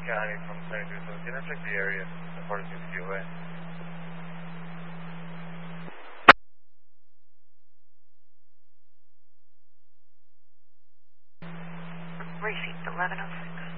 County from 2217. I check the area according to the QA. Received 1106.